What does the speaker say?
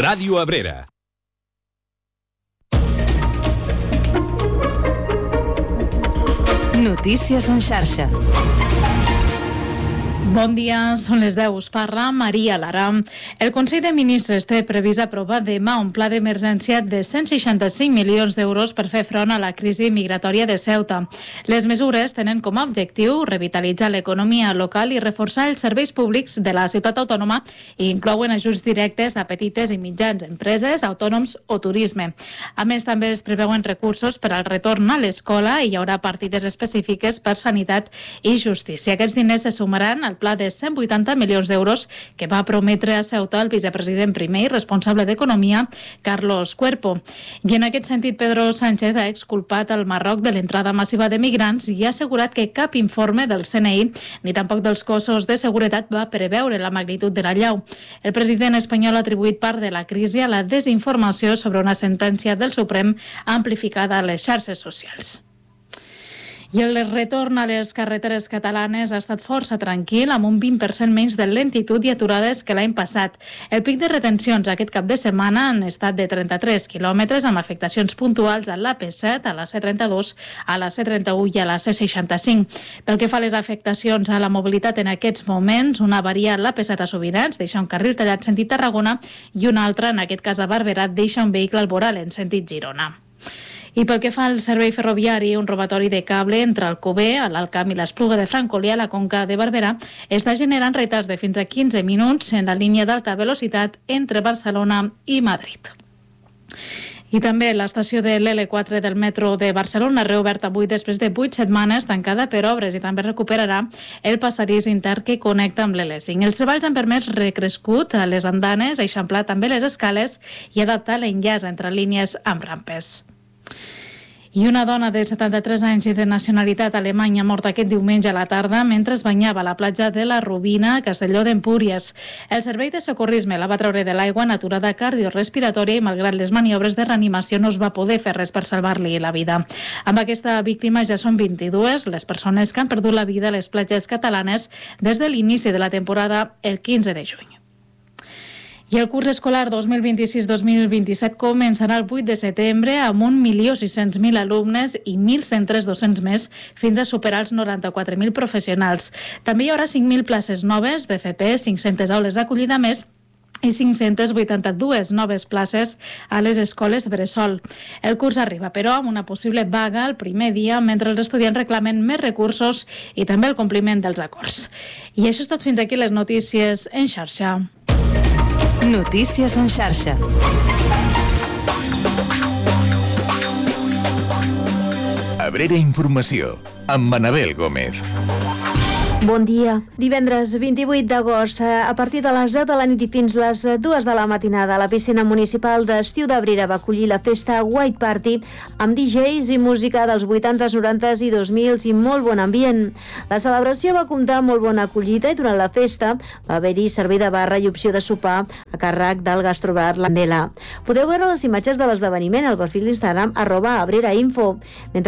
Ràdio Abrera. Notícies en xarxa. Bon dia, són les 10. Us parla Maria Lara. El Consell de Ministres té previst aprovar demà un pla d'emergència de 165 milions d'euros per fer front a la crisi migratòria de Ceuta. Les mesures tenen com a objectiu revitalitzar l'economia local i reforçar els serveis públics de la ciutat autònoma i inclouen ajuts directes a petites i mitjans empreses, autònoms o turisme. A més, també es preveuen recursos per al retorn a l'escola i hi haurà partides específiques per sanitat i justícia. Aquests diners se sumaran al pla de 180 milions d'euros que va prometre a Ceuta el vicepresident primer i responsable d'Economia, Carlos Cuerpo. I en aquest sentit, Pedro Sánchez ha exculpat el Marroc de l'entrada massiva de migrants i ha assegurat que cap informe del CNI ni tampoc dels cossos de seguretat va preveure la magnitud de la llau. El president espanyol ha atribuït part de la crisi a la desinformació sobre una sentència del Suprem amplificada a les xarxes socials. I el retorn a les carreteres catalanes ha estat força tranquil, amb un 20% menys de lentitud i aturades que l'any passat. El pic de retencions aquest cap de setmana han estat de 33 quilòmetres, amb afectacions puntuals a l'AP7, a la C32, a la C31 i a la C65. Pel que fa a les afectacions a la mobilitat en aquests moments, una avaria a l'AP7 a Subirats deixa un carril tallat sentit Tarragona i una altra, en aquest cas a Barberà, deixa un vehicle al voral en sentit Girona. I pel que fa al servei ferroviari, un robatori de cable entre Alcover, a l'Alt Camp i l'Espluga de Francolí, a la Conca de Barberà, està generant retards de fins a 15 minuts en la línia d'alta velocitat entre Barcelona i Madrid. I també l'estació de l'L4 del metro de Barcelona ha reobert avui després de 8 setmanes tancada per obres i també recuperarà el passadís intern que connecta amb l'L5. Els treballs han permès recrescut a les andanes, eixamplar també les escales i adaptar l'enllaç entre línies amb rampes. I una dona de 73 anys i de nacionalitat alemanya morta aquest diumenge a la tarda mentre es banyava a la platja de la Rubina, a Castelló d'Empúries. El servei de socorrisme la va treure de l'aigua en aturada cardiorespiratòria i malgrat les maniobres de reanimació no es va poder fer res per salvar-li la vida. Amb aquesta víctima ja són 22 les persones que han perdut la vida a les platges catalanes des de l'inici de la temporada el 15 de juny. I el curs escolar 2026-2027 començarà el 8 de setembre amb 1.600.000 alumnes i 1.000 centres docents més fins a superar els 94.000 professionals. També hi haurà 5.000 places noves d'FP, 500 aules d'acollida més i 582 noves places a les escoles bressol. El curs arriba, però, amb una possible vaga el primer dia, mentre els estudiants reclamen més recursos i també el compliment dels acords. I això és tot fins aquí les notícies en xarxa. Notícies en xarxa. Abrera Informació, amb Manabel Gómez. Bon dia. Divendres 28 d'agost, a partir de les 10 de la nit i fins les 2 de la matinada, la piscina municipal d'estiu d'Abrera va acollir la festa White Party amb DJs i música dels 80s, 90s i 2000s i molt bon ambient. La celebració va comptar amb molt bona acollida i durant la festa va haver-hi servei de barra i opció de sopar a càrrec del gastrobar Landela. Podeu veure les imatges de l'esdeveniment al perfil d'Instagram @abrerainfo.